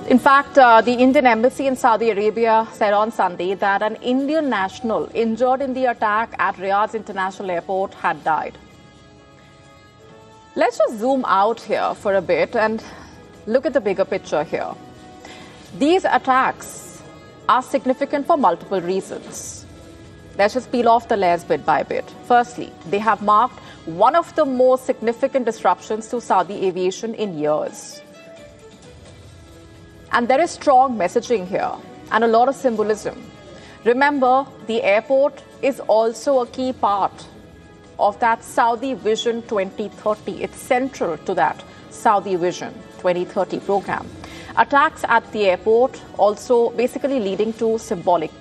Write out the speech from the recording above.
In fact, the Indian embassy in Saudi Arabia said on Sunday that an Indian national injured in the attack at Riyadh's International Airport had died. Let's just zoom out here for a bit and look at the bigger picture here. These attacks are significant for multiple reasons. Let's just peel off the layers bit by bit. Firstly, they have marked one of the most significant disruptions to Saudi aviation in years. And there is strong messaging here and a lot of symbolism. Remember, the airport is also a key part of that Saudi Vision 2030. It's central to that Saudi Vision 2030 program. Attacks at the airport also basically leading to symbolic